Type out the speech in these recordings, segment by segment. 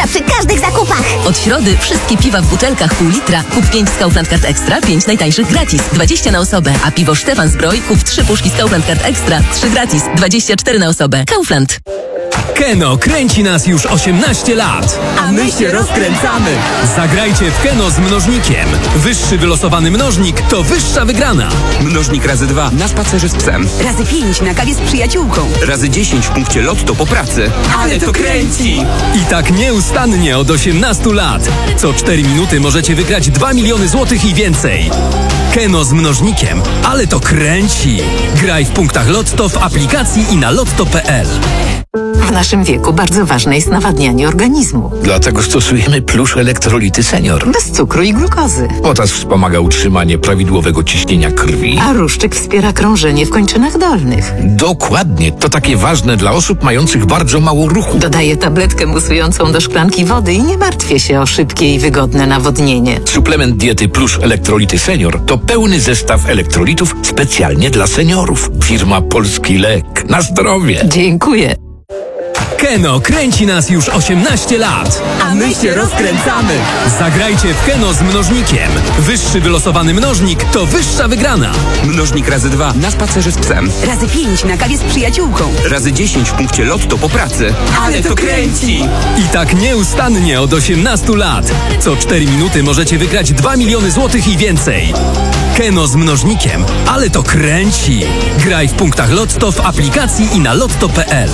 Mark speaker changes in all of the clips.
Speaker 1: ekstra przy każdych zakupach.
Speaker 2: Od środy wszystkie piwa w butelkach pół litra. Kup 5 z Kaufland Card Extra, 5 najtańszych gratis. 20 na osobę. A piwo Stefan Zbroj kup 3 puszki z Kaufland Card Extra, 3 gratis. 24 na osobę. Kaufland.
Speaker 3: Keno kręci nas już 18 lat.
Speaker 4: A my się rozkręcamy.
Speaker 3: Zagrajcie w Keno z mnożnikiem. Wyższy wylosowany mnożnik to wyższa wygrana.
Speaker 4: Mnożnik razy 2 na spacerze z psem.
Speaker 5: Razy 5 na kawie z przyjaciółką.
Speaker 4: Razy 10 w punkcie Lotto po pracy.
Speaker 5: Ale to kręci!
Speaker 3: I tak nieustannie od 18 lat. Co 4 minuty możecie wygrać 2 miliony złotych i więcej. Keno z mnożnikiem. Ale to kręci. Graj w punktach Lotto, w aplikacji i na lotto.pl.
Speaker 6: W naszym wieku bardzo ważne jest nawadnianie organizmu.
Speaker 7: Dlatego stosujemy Plusz Elektrolity Senior.
Speaker 6: Bez cukru i glukozy.
Speaker 7: Potas wspomaga utrzymanie prawidłowego ciśnienia krwi.
Speaker 6: A Ruszczyk wspiera krążenie w kończynach dolnych.
Speaker 7: Dokładnie. To takie ważne dla osób mających bardzo mało ruchu.
Speaker 6: Dodaję tabletkę musującą do szklanki wody i nie martwię się o szybkie i wygodne nawodnienie.
Speaker 7: Suplement diety Plusz Elektrolity Senior to pełny zestaw elektrolitów specjalnie dla seniorów. Firma Polski Lek. Na zdrowie.
Speaker 6: Dziękuję.
Speaker 3: Keno kręci nas już 18 lat.
Speaker 4: A my się rozkręcamy.
Speaker 3: Zagrajcie w Keno z mnożnikiem. Wyższy wylosowany mnożnik to wyższa wygrana.
Speaker 4: Mnożnik razy 2 na spacerze z psem.
Speaker 5: Razy 5 na kawie z przyjaciółką.
Speaker 4: Razy 10 w punkcie Lotto po pracy.
Speaker 5: Ale to kręci!
Speaker 3: I tak nieustannie od 18 lat. Co 4 minuty możecie wygrać 2 miliony złotych i więcej. Keno z mnożnikiem. Ale to kręci. Graj w punktach Lotto, w aplikacji i na lotto.pl.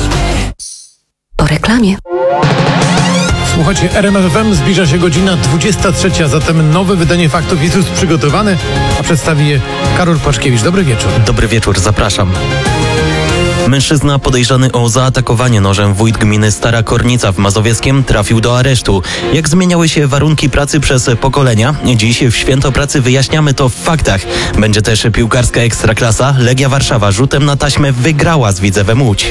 Speaker 2: Po reklamie.
Speaker 8: Słuchajcie, RMF FM, zbliża się godzina 23, a zatem nowe wydanie Faktów jest już przygotowane, a przedstawi je Karol Płaczkiewicz. Dobry wieczór.
Speaker 9: Dobry wieczór, zapraszam. Mężczyzna podejrzany o zaatakowanie nożem wójt gminy Stara Kornica w Mazowieckiem trafił do aresztu. Jak zmieniały się warunki pracy przez pokolenia? Dziś w Święto Pracy wyjaśniamy to w faktach. Będzie też piłkarska ekstraklasa. Legia Warszawa rzutem na taśmę wygrała z Widzewem Łódź.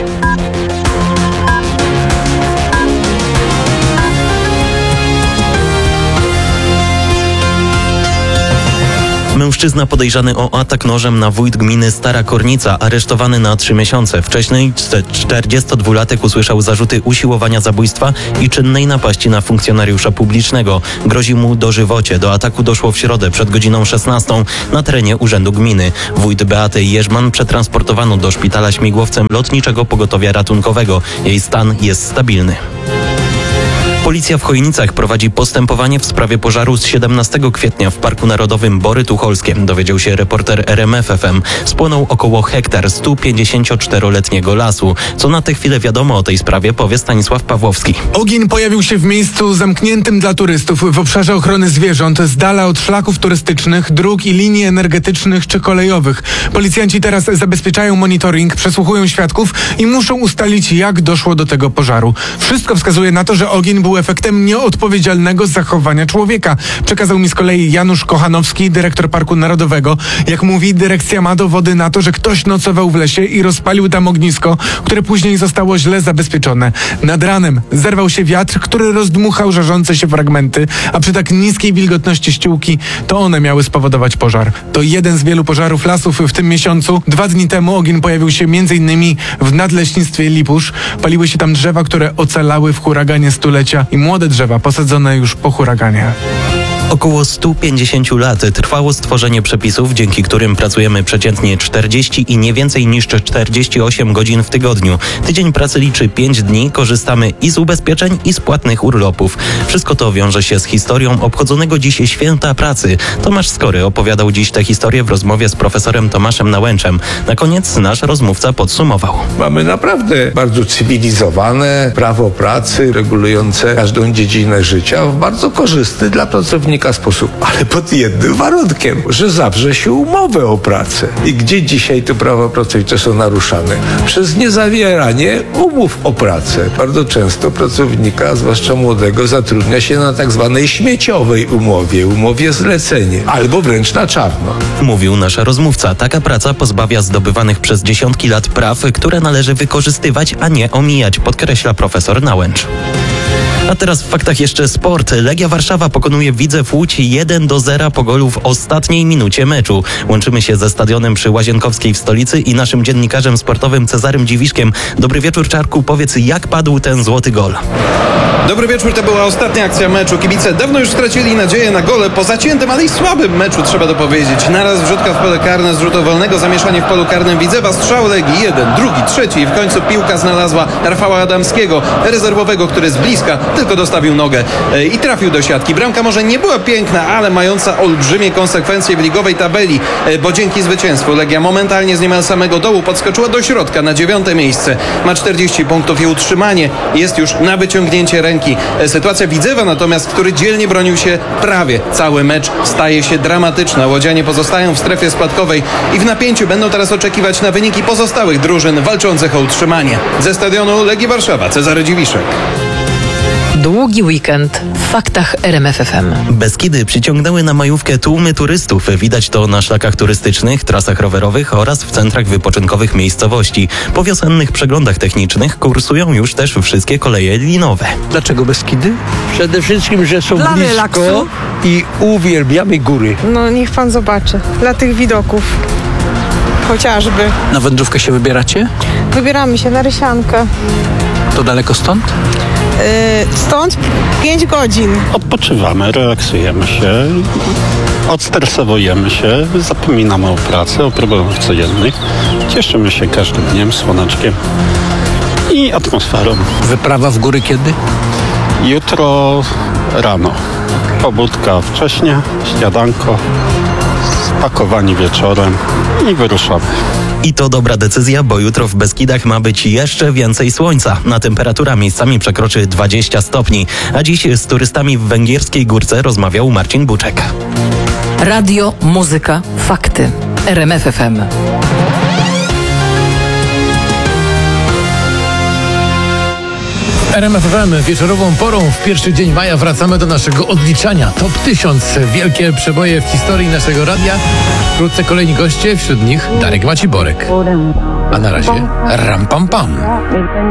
Speaker 9: Mężczyzna podejrzany o atak nożem na wójt gminy Stara Kornica, aresztowany na 3 miesiące. Wcześniej 42-latek usłyszał zarzuty usiłowania zabójstwa i czynnej napaści na funkcjonariusza publicznego. Grozi mu dożywocie. Do ataku doszło w środę przed godziną 16 na terenie Urzędu Gminy. Wójt Beaty Jerzman przetransportowano do szpitala śmigłowcem Lotniczego Pogotowia Ratunkowego. Jej stan jest stabilny. Policja w Chojnicach prowadzi postępowanie w sprawie pożaru z 17 kwietnia w Parku Narodowym Bory Tucholskie. Dowiedział się reporter RMF FM. Spłonął około hektar 154-letniego lasu. Co na tę chwilę wiadomo o tej sprawie, powie Stanisław Pawłowski.
Speaker 10: Ogień pojawił się w miejscu zamkniętym dla turystów w obszarze ochrony zwierząt, z dala od szlaków turystycznych, dróg i linii energetycznych czy kolejowych. Policjanci teraz zabezpieczają monitoring, przesłuchują świadków i muszą ustalić, jak doszło do tego pożaru. Wszystko wskazuje na to, że ogień był efektem nieodpowiedzialnego zachowania człowieka. Przekazał mi z kolei Janusz Kochanowski, dyrektor Parku Narodowego. Jak mówi, dyrekcja ma dowody na to, że ktoś nocował w lesie i rozpalił tam ognisko, które później zostało źle zabezpieczone. Nad ranem zerwał się wiatr, który rozdmuchał żarzące się fragmenty, a przy tak niskiej wilgotności ściółki to one miały spowodować pożar. To jeden z wielu pożarów lasów w tym miesiącu. 2 dni temu ogień pojawił się m.in. w nadleśnictwie Lipusz. Paliły się tam drzewa, które ocalały w huraganie stulecia i młode drzewa posadzone już po huraganie.
Speaker 9: Około 150 lat trwało stworzenie przepisów, dzięki którym pracujemy przeciętnie 40 i nie więcej niż 48 godzin w tygodniu. Tydzień pracy liczy 5 dni, korzystamy i z ubezpieczeń, i z płatnych urlopów. Wszystko to wiąże się z historią obchodzonego dziś Święta Pracy. Tomasz Skory opowiadał dziś tę historię w rozmowie z profesorem Tomaszem Nałęczem. Na koniec nasz rozmówca podsumował.
Speaker 11: Mamy naprawdę bardzo cywilizowane prawo pracy regulujące każdą dziedzinę życia w bardzo korzystny dla pracownika sposób, ale pod jednym warunkiem, że zawrze się umowę o pracę. I gdzie dzisiaj te prawa pracownicze są naruszane? Przez niezawieranie umów o pracę. Bardzo często pracownika, zwłaszcza młodego, zatrudnia się na tak zwanej śmieciowej umowie zlecenie, albo wręcz na czarno.
Speaker 9: Mówił nasz rozmówca. Taka praca pozbawia zdobywanych przez dziesiątki lat praw, które należy wykorzystywać, a nie omijać, podkreśla profesor Nałęcz. A teraz w faktach jeszcze sport. Legia Warszawa pokonuje Widzew Łódź 1-0 po golu w ostatniej minucie meczu. Łączymy się ze stadionem przy Łazienkowskiej w stolicy i naszym dziennikarzem sportowym Cezarym Dziwiszkiem. Dobry wieczór, Czarku. Powiedz, jak padł ten złoty gol?
Speaker 1: Dobry wieczór, to była ostatnia akcja meczu. Kibice dawno już stracili nadzieję na gole po zaciętym, ale i słabym meczu, trzeba to powiedzieć. Naraz wrzutka w pole karne z rzutu wolnego, zamieszanie w polu karnym Widzewa, strzał Legii, jeden, drugi, trzeci i w końcu piłka znalazła Rafała Adamskiego, rezerwowego, który z bliska tylko dostawił nogę i trafił do siatki. Bramka może nie była piękna, ale mająca olbrzymie konsekwencje w ligowej tabeli, bo dzięki zwycięstwu Legia momentalnie z niemal samego dołu podskoczyła do środka na 9. miejsce. Ma 40 punktów i utrzymanie jest już na wyciągnięcie ręki. Sytuacja Widzewa natomiast, który dzielnie bronił się prawie cały mecz, staje się dramatyczna. Łodzianie pozostają w strefie spadkowej i w napięciu będą teraz oczekiwać na wyniki pozostałych drużyn walczących o utrzymanie. Ze stadionu Legii Warszawa, Cezary Dziwiszek.
Speaker 12: Długi weekend w faktach RMF FM.
Speaker 9: Beskidy przyciągnęły na majówkę tłumy turystów. Widać to na szlakach turystycznych, trasach rowerowych oraz w centrach wypoczynkowych miejscowości. Po wiosennych przeglądach technicznych kursują już też wszystkie koleje linowe.
Speaker 13: Dlaczego Beskidy? Przede wszystkim, że są
Speaker 14: dla
Speaker 13: blisko
Speaker 14: relaksu.
Speaker 13: I uwielbiamy góry.
Speaker 14: No niech pan zobaczy. Dla tych widoków. Chociażby.
Speaker 13: Na wędrówkę się wybieracie?
Speaker 14: Wybieramy się na Rysiankę.
Speaker 13: To daleko stąd?
Speaker 14: Stąd 5 godzin.
Speaker 15: Odpoczywamy, relaksujemy się, odstresowujemy się, zapominamy o pracy, o problemach codziennych. Cieszymy się każdym dniem, słoneczkiem i atmosferą.
Speaker 13: Wyprawa w góry kiedy?
Speaker 15: Jutro rano. Pobudka wcześnie, śniadanko, spakowanie wieczorem i wyruszamy.
Speaker 9: I to dobra decyzja, bo jutro w Beskidach ma być jeszcze więcej słońca. Na temperatura miejscami przekroczy 20 stopni. A dziś z turystami w Węgierskiej Górce rozmawiał Marcin Buczek.
Speaker 12: Radio, muzyka, fakty. RMF FM.
Speaker 8: RMF FM wieczorową porą w pierwszy dzień maja wracamy do naszego odliczania. Top 1000. Wielkie przeboje w historii naszego radia. Wkrótce kolejni goście, wśród nich Darek Maciborek. A na razie ram pam pam.